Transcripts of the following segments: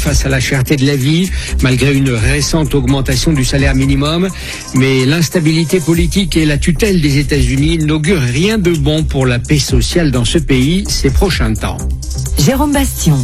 face à la cherté de la vie, malgré une récente augmentation du salaire minimum. Mais l'instabilité politique et la tutelle des États-Unis n'augurent rien de bon pour la paix sociale dans ce pays ces prochains temps. Jérôme Bastion.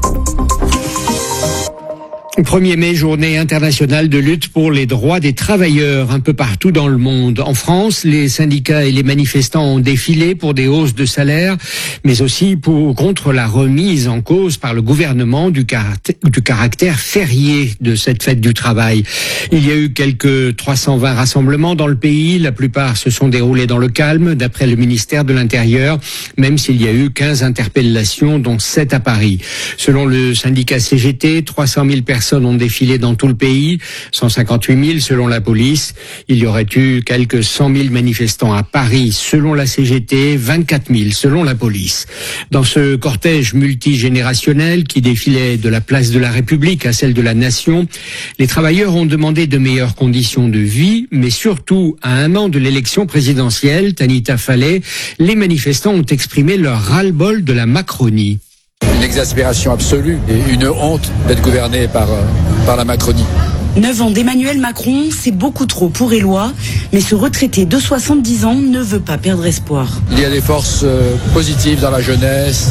1er mai, journée internationale de lutte pour les droits des travailleurs un peu partout dans le monde. En France, les syndicats et les manifestants ont défilé pour des hausses de salaire, mais aussi contre la remise en cause par le gouvernement du caractère férié de cette fête du travail. Il y a eu quelques 320 rassemblements dans le pays. La plupart se sont déroulés dans le calme, d'après le ministère de l'Intérieur, même s'il y a eu 15 interpellations, dont 7 à Paris. Selon le syndicat CGT, 300 000 personnes ont défilé dans tout le pays, 158 000 selon la police. Il y aurait eu quelques 100 000 manifestants à Paris selon la CGT, 24 000 selon la police. Dans ce cortège multigénérationnel qui défilait de la place de la République à celle de la Nation, les travailleurs ont demandé de meilleures conditions de vie, mais surtout, à un an de l'élection présidentielle, Tanita Fallet, les manifestants ont exprimé leur ras-le-bol de la Macronie. Une exaspération absolue et une honte d'être gouverné par la Macronie. 9 ans d'Emmanuel Macron, c'est beaucoup trop pour Éloi, mais ce retraité de 70 ans ne veut pas perdre espoir. Il y a des forces positives dans la jeunesse.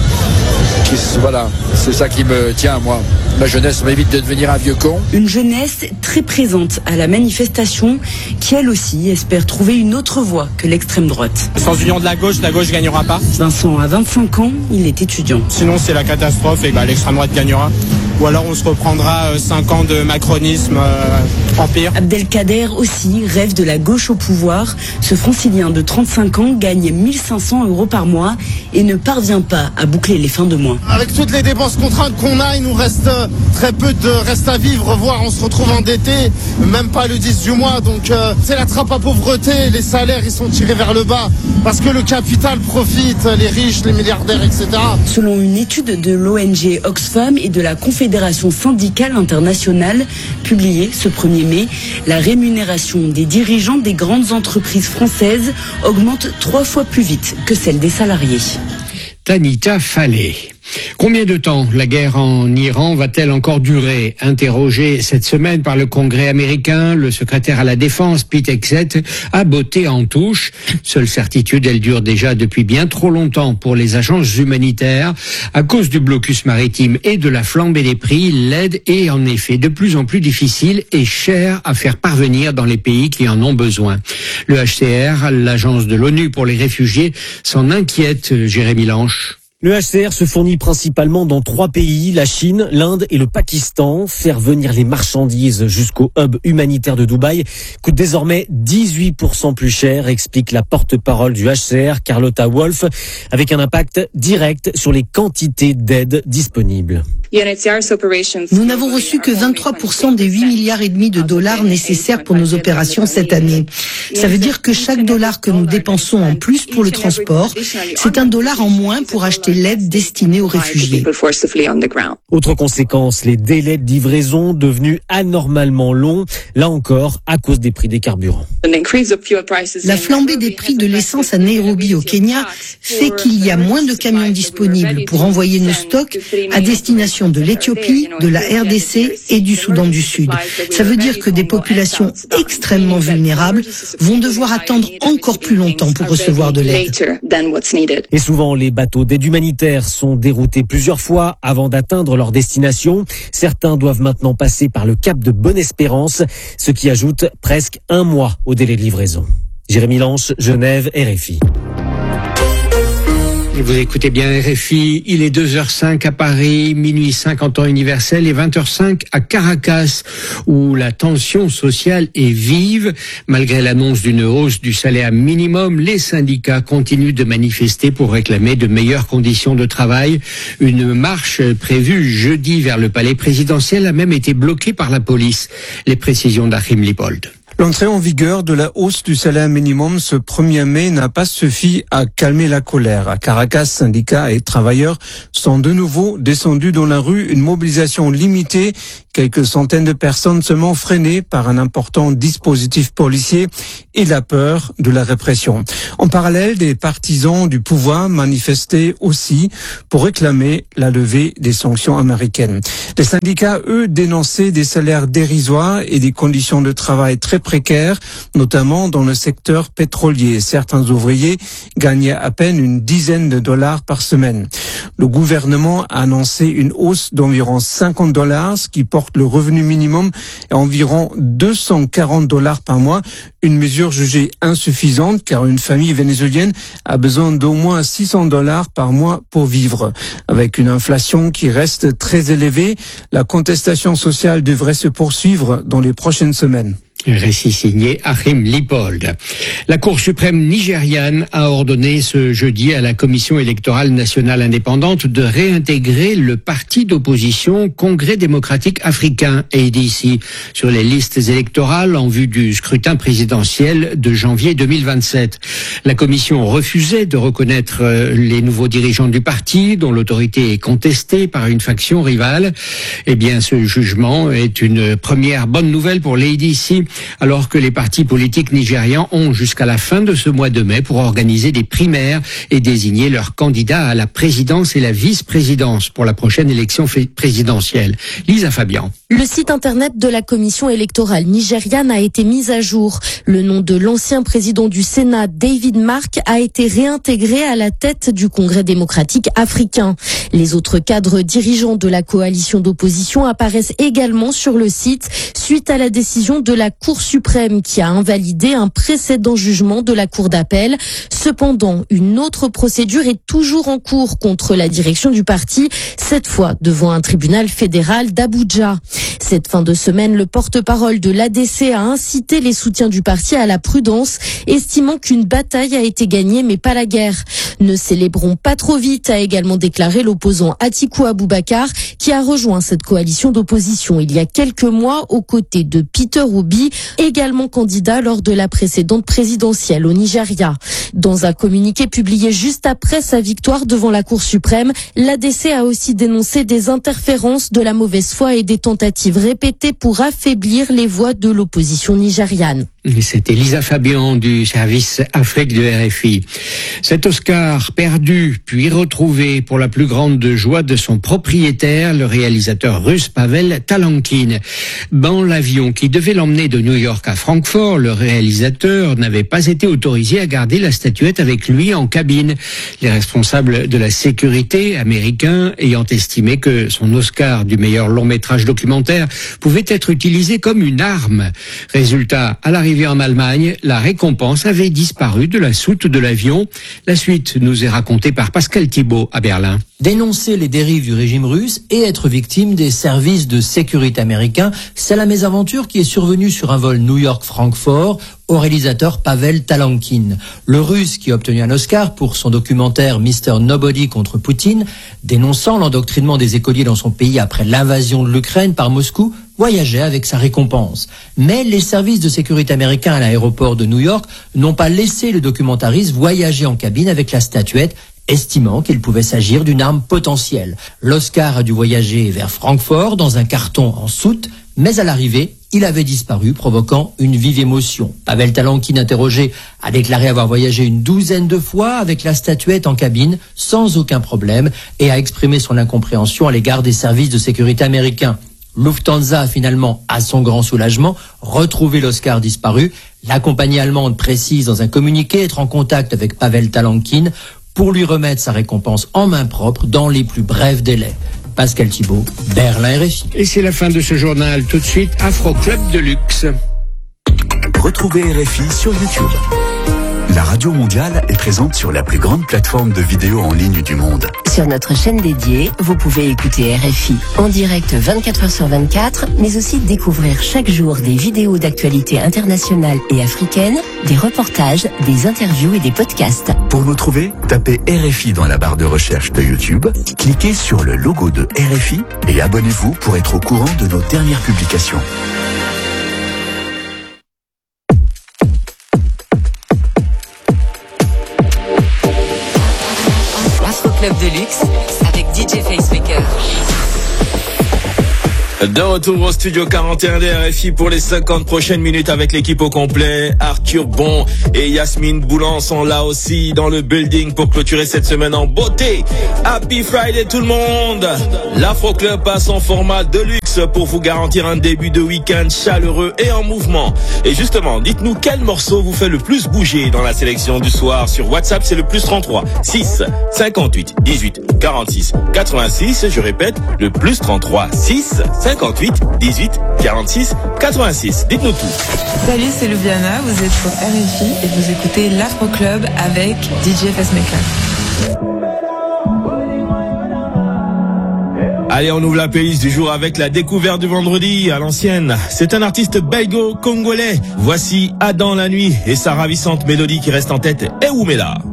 Voilà, c'est ça qui me tient, moi. La jeunesse m'évite de devenir un vieux con. Une jeunesse très présente à la manifestation qui, elle aussi, espère trouver une autre voie que l'extrême droite. Sans union de la gauche gagnera pas. Vincent a 25 ans, il est étudiant. Sinon, c'est la catastrophe et l'extrême droite gagnera. Ou alors on se reprendra 5 ans de macronisme empire. Abdelkader aussi rêve de la gauche au pouvoir. Ce francilien de 35 ans gagne 1 500 € par mois et ne parvient pas à boucler les fins de mois. Avec toutes les dépenses contraintes qu'on a, il nous reste très peu de reste à vivre, voire on se retrouve endetté, même pas le 10 du mois. Donc c'est la trappe à pauvreté, les salaires ils sont tirés vers le bas parce que le capital profite, les riches, les milliardaires, etc. Selon une étude de l'ONG Oxfam et de la Confédération syndicale internationale publiée ce 1er mai, la rémunération des dirigeants des grandes entreprises françaises augmente 3 fois plus vite que celle des salariés. Tanita Fallet. Combien de temps la guerre en Iran va-t-elle encore durer? Interrogé cette semaine par le Congrès américain, le secrétaire à la Défense, Pete Hegseth, a botté en touche. Seule certitude, elle dure déjà depuis bien trop longtemps pour les agences humanitaires. À cause du blocus maritime et de la flambée des prix, l'aide est en effet de plus en plus difficile et chère à faire parvenir dans les pays qui en ont besoin. Le HCR, l'agence de l'ONU pour les réfugiés, s'en inquiète, Jérémy Lanche. Le HCR se fournit principalement dans 3 pays, la Chine, l'Inde et le Pakistan. Faire venir les marchandises jusqu'au hub humanitaire de Dubaï coûte désormais 18% plus cher, explique la porte-parole du HCR, Carlotta Wolf, avec un impact direct sur les quantités d'aide disponibles. Nous n'avons reçu que 23% des 8,5 milliards de dollars nécessaires pour nos opérations cette année. Ça veut dire que chaque dollar que nous dépensons en plus pour le transport, c'est un dollar en moins pour acheter l'aide destinée aux réfugiés. Autre conséquence, les délais de livraison devenus anormalement longs, là encore à cause des prix des carburants. La flambée des prix de l'essence à Nairobi au Kenya fait qu'il y a moins de camions disponibles pour envoyer nos stocks à destination de l'Éthiopie, de la RDC et du Soudan du Sud. Ça veut dire que des populations extrêmement vulnérables vont devoir attendre encore plus longtemps pour recevoir de l'aide. Et souvent, les bateaux d'aide humanitaire sont déroutés plusieurs fois avant d'atteindre leur destination. Certains doivent maintenant passer par le cap de Bonne-Espérance, ce qui ajoute presque 1 mois au délai de livraison. Jérémy Lanche, Genève, RFI. Et vous écoutez bien RFI, il est 2h05 à Paris, minuit 5 en temps universel et 20h05 à Caracas, où la tension sociale est vive. Malgré l'annonce d'une hausse du salaire minimum, les syndicats continuent de manifester pour réclamer de meilleures conditions de travail. Une marche prévue jeudi vers le palais présidentiel a même été bloquée par la police. Les précisions d'Achim Liebold. L'entrée en vigueur de la hausse du salaire minimum ce 1er mai n'a pas suffi à calmer la colère. À Caracas, syndicats et travailleurs sont de nouveau descendus dans la rue. Une mobilisation limitée, quelques centaines de personnes seulement freinées par un important dispositif policier et la peur de la répression. En parallèle, des partisans du pouvoir manifestaient aussi pour réclamer la levée des sanctions américaines. Les syndicats, eux, dénonçaient des salaires dérisoires et des conditions de travail très précaires, notamment dans le secteur pétrolier. Certains ouvriers gagnaient à peine une dizaine de dollars par semaine. Le gouvernement a annoncé une hausse d'environ $50, ce qui porte le revenu minimum à environ $240 par mois. Une mesure jugée insuffisante car une famille vénézuélienne a besoin d'au moins $600 par mois pour vivre. Avec une inflation qui reste très élevée, la contestation sociale devrait se poursuivre dans les prochaines semaines. Récit signé Achim Lipold. La Cour suprême nigériane a ordonné ce jeudi à la Commission électorale nationale indépendante de réintégrer le parti d'opposition Congrès démocratique africain, ADC, sur les listes électorales en vue du scrutin présidentiel de janvier 2027. La Commission refusait de reconnaître les nouveaux dirigeants du parti, dont l'autorité est contestée par une faction rivale. Eh bien, ce jugement est une première bonne nouvelle pour l'ADC, alors que les partis politiques nigérians ont jusqu'à la fin de ce mois de mai pour organiser des primaires et désigner leurs candidats à la présidence et la vice-présidence pour la prochaine élection présidentielle. Lisa Fabian. Le site internet de la commission électorale nigériane a été mis à jour. Le nom de l'ancien président du Sénat, David Mark, a été réintégré à la tête du Congrès démocratique africain. Les autres cadres dirigeants de la coalition d'opposition apparaissent également sur le site suite à la décision de la Cour suprême qui a invalidé un précédent jugement de la Cour d'appel. Cependant, une autre procédure est toujours en cours contre la direction du parti, cette fois devant un tribunal fédéral d'Abuja. Cette fin de semaine, le porte-parole de l'ADC a incité les soutiens du parti à la prudence, estimant qu'une bataille a été gagnée mais pas la guerre. Ne célébrons pas trop vite, a également déclaré l'opposant Atiku Abubakar, qui a rejoint cette coalition d'opposition il y a quelques mois aux côtés de Peter Obi, également candidat lors de la précédente présidentielle au Nigeria. Dans un communiqué publié juste après sa victoire devant la Cour suprême, l'ADC a aussi dénoncé des interférences, de la mauvaise foi et des tentatives répétées pour affaiblir les voix de l'opposition nigériane. C'était Lisa Fabian du service Afrique de RFI. Cet Oscar perdu puis retrouvé pour la plus grande joie de son propriétaire, le réalisateur russe Pavel Talankin. Dans l'avion qui devait l'emmener de New York à Francfort, le réalisateur n'avait pas été autorisé à garder la statuette avec lui en cabine. Les responsables de la sécurité américains ayant estimé que son Oscar du meilleur long métrage documentaire pouvait être utilisé comme une arme. Résultat, à l'arrivée en Allemagne, la récompense avait disparu de la soute de l'avion. La suite nous est racontée par Pascal Thibault à Berlin. Dénoncer les dérives du régime russe et être victime des services de sécurité américains, c'est la mésaventure qui est survenue sur un vol New York-Francfort au réalisateur Pavel Talankin. Le Russe qui a obtenu un Oscar pour son documentaire Mr. Nobody contre Poutine, dénonçant l'endoctrinement des écoliers dans son pays après l'invasion de l'Ukraine par Moscou, voyageait avec sa récompense. Mais les services de sécurité américains à l'aéroport de New York n'ont pas laissé le documentariste voyager en cabine avec la statuette, estimant qu'il pouvait s'agir d'une arme potentielle. L'Oscar a dû voyager vers Francfort dans un carton en soute, mais à l'arrivée, il avait disparu, provoquant une vive émotion. Pavel Talankin, interrogé, a déclaré avoir voyagé une douzaine de fois avec la statuette en cabine, sans aucun problème, et a exprimé son incompréhension à l'égard des services de sécurité américains. Lufthansa a finalement, à son grand soulagement, retrouvé l'Oscar disparu. La compagnie allemande précise dans un communiqué être en contact avec Pavel Talankin pour lui remettre sa récompense en main propre dans les plus brefs délais. Pascal Thibault, Berlin RFI. Et c'est la fin de ce journal. Tout de suite, Afro Club de Luxe. Retrouvez RFI sur YouTube. La radio mondiale est présente sur la plus grande plateforme de vidéos en ligne du monde. Sur notre chaîne dédiée, vous pouvez écouter RFI en direct 24h/24, mais aussi découvrir chaque jour des vidéos d'actualité internationale et africaine, des reportages, des interviews et des podcasts. Pour nous trouver, tapez RFI dans la barre de recherche de YouTube, cliquez sur le logo de RFI et abonnez-vous pour être au courant de nos dernières publications. Club de luxe avec DJ Facemaker. De retour au studio 41 de RFI pour les 50 prochaines minutes avec l'équipe au complet. Arthur Bon et Yasmine Boulan sont là aussi dans le building pour clôturer cette semaine en beauté. Happy Friday tout le monde. L'Afro Club passe en format de luxe pour vous garantir un début de week-end chaleureux et en mouvement. Et justement, dites-nous quel morceau vous fait le plus bouger dans la sélection du soir. Sur WhatsApp, c'est le plus 33 6 58 18 46 86. Je répète, le plus 33 6 58 18 46 86. Dites-nous tout. Salut, c'est Ljubljana, vous êtes sur RFI et vous écoutez l'Afro Club avec DJ Facemaker. Allez, on ouvre la playlist du jour avec la découverte du vendredi à l'ancienne. C'est un artiste belgo-congolais. Voici Adam la nuit et sa ravissante mélodie qui reste en tête, Eoumela.